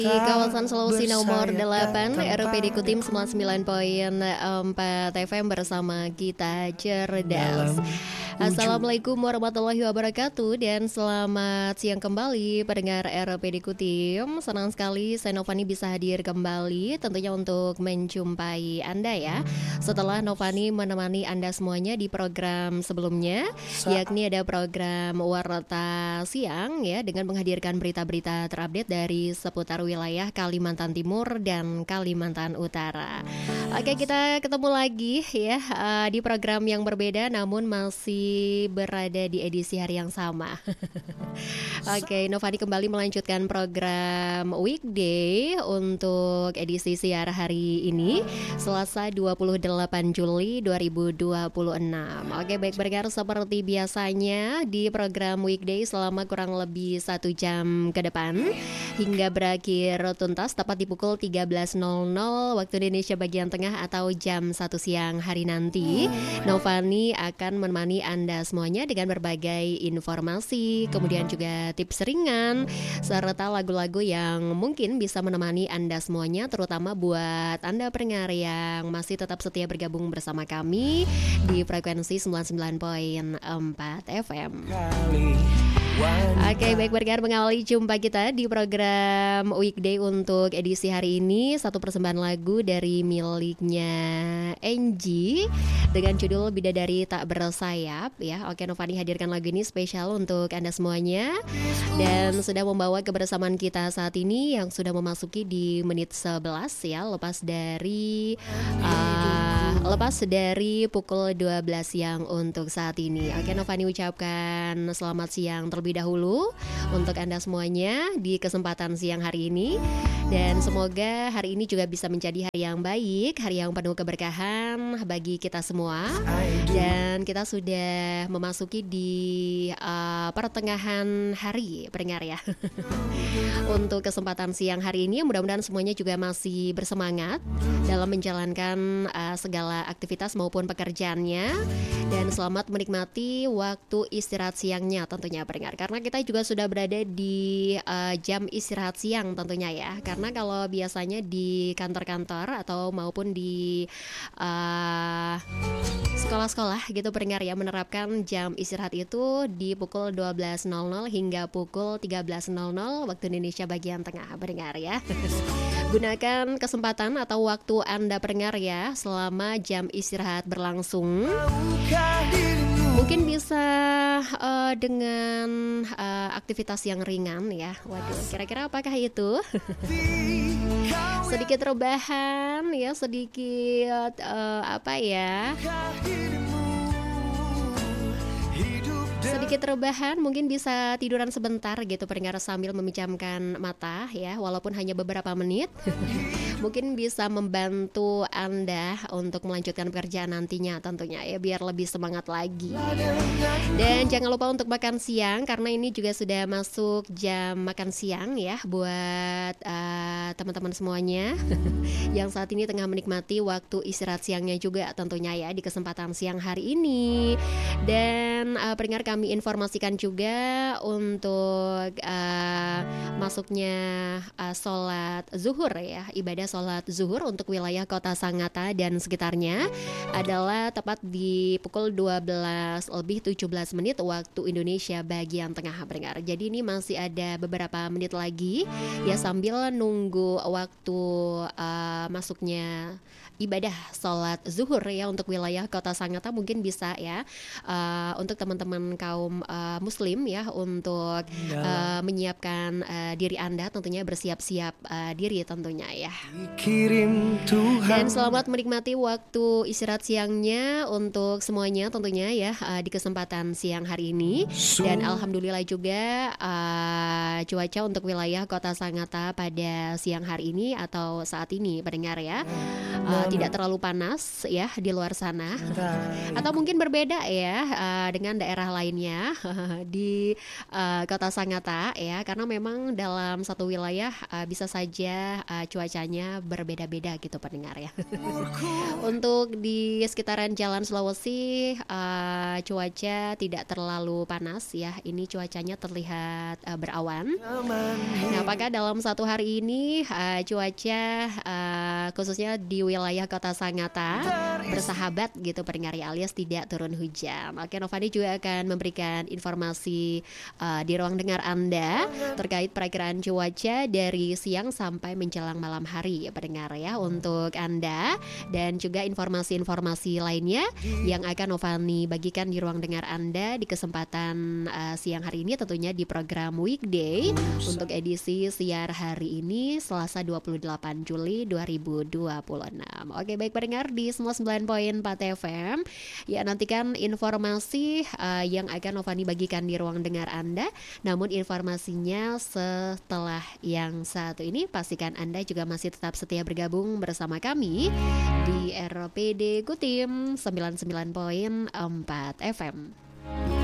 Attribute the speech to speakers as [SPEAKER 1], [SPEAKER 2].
[SPEAKER 1] Di kawasan Sulawesi nomor 8, RPD Kutim 99.4 FM bersama kita cerdas. Assalamualaikum warahmatullahi wabarakatuh dan selamat siang kembali pendengar RPD Kutim. Senang sekali saya Novani bisa hadir kembali tentunya untuk menjumpai Anda ya. Setelah Novani menemani Anda semuanya di program sebelumnya, yakni ada program Warta Siang ya, dengan menghadirkan berita-berita terupdate dari seputar wilayah Kalimantan Timur dan Kalimantan Utara. Oke, kita ketemu lagi ya di program yang berbeda namun masih berada di edisi hari yang sama. Oke, Novani kembali melanjutkan program Weekday untuk edisi siar hari ini Selasa 28 Juli 2026. Oke, baik berkar seperti biasanya di program Weekday selama kurang lebih 1 jam ke depan hingga berakhir tuntas tepat di pukul 13.00 waktu Indonesia bagian tengah atau jam 1 siang hari nanti. Novani akan menemani Anda semuanya dengan berbagai informasi, kemudian juga tips ringan serta lagu-lagu yang mungkin bisa menemani Anda semuanya, terutama buat Anda pendengar yang masih tetap setia bergabung bersama kami di frekuensi 99.4 FM. Oke, baik berkar mengawali jumpa kita di program Weekday untuk edisi hari ini. Satu persembahan lagu dari miliknya Angie dengan judul Bidadari Tak Bersayap ya. Oke, Novani hadirkan lagu ini spesial untuk Anda semuanya dan sudah membawa kebersamaan kita saat ini yang sudah memasuki di menit 11 ya, lepas dari pukul 12 siang untuk saat ini. Oke, Novani ucapkan selamat siang terlebih dahulu untuk Anda semuanya di kesempatan siang hari ini. Dan semoga hari ini juga bisa menjadi hari yang baik, hari yang penuh keberkahan bagi kita semua. Dan kita sudah memasuki di pertengahan hari, pendengar ya. Untuk kesempatan siang hari ini, mudah-mudahan semuanya juga masih bersemangat dalam menjalankan segala aktivitas maupun pekerjaannya. Dan selamat menikmati waktu istirahat siangnya tentunya pendengar. Karena kita juga sudah berada di jam istirahat siang tentunya ya. Karena kalau biasanya di kantor-kantor atau maupun di sekolah-sekolah gitu pendengar ya, menerapkan jam istirahat itu di pukul 12.00 hingga pukul 13.00 waktu Indonesia bagian tengah pendengar ya. Gunakan kesempatan atau waktu Anda pendengar ya selama jam istirahat berlangsung. Mungkin bisa dengan aktivitas yang ringan ya. Waduh, kira-kira apakah itu? Sedikit rebahan ya, sedikit sedikit rebahan, mungkin bisa tiduran sebentar gitu pendengar sambil memejamkan mata ya, walaupun hanya beberapa menit. Mungkin bisa membantu Anda untuk melanjutkan pekerjaan nantinya tentunya ya, biar lebih semangat lagi. Dan jangan lupa untuk makan siang karena ini juga sudah masuk jam makan siang ya buat teman-teman semuanya yang saat ini tengah menikmati waktu istirahat siangnya juga tentunya ya di kesempatan siang hari ini. Dan pendengar kami informasikan juga untuk masuknya sholat zuhur ya, ibadah sholat zuhur untuk wilayah Kota Sangatta dan sekitarnya adalah tepat di pukul 12 lebih 17 menit waktu Indonesia bagian tengah pendengar. Jadi ini masih ada beberapa menit lagi ya sambil nunggu waktu masuknya ibadah sholat zuhur ya untuk wilayah Kota Sangatta. Mungkin bisa ya untuk teman-teman kaum muslim ya untuk menyiapkan diri Anda tentunya, bersiap-siap diri tentunya ya. Dan selamat menikmati waktu istirahat siangnya untuk semuanya tentunya ya di kesempatan siang hari ini. Dan alhamdulillah juga cuaca untuk wilayah Kota Sangatta pada siang hari ini atau saat ini pendengar ya tidak terlalu panas ya di luar sana. Atau mungkin berbeda ya dengan daerah lainnya cuacanya di Kota Sangatta ya, karena memang dalam satu wilayah bisa saja cuacanya berbeda-beda gitu pendengar ya. Untuk di sekitaran Jalan Sulawesi cuaca tidak terlalu panas ya. Ini cuacanya terlihat berawan. Nah, apakah dalam satu hari ini cuaca khususnya di wilayah Kota Sangatta bersahabat gitu pendengar ya, alias tidak turun hujan. Oke, Novani juga akan memberikan informasi di ruang dengar Anda terkait perakiraan cuaca dari siang sampai menjelang malam hari pendengar ya untuk Anda, dan juga informasi-informasi lainnya yang akan Novani bagikan di ruang dengar Anda di kesempatan siang hari ini, tentunya di program Weekday untuk edisi siar hari ini Selasa 28 Juli 2026. Oke, baik pendengar di 99.4 FM ya, nantikan informasi yang akan Novani bagikan di ruang dengar Anda. Namun informasinya setelah yang satu ini, pastikan Anda juga masih tetap setia bergabung bersama kami di RPD Kutim 99.4 FM.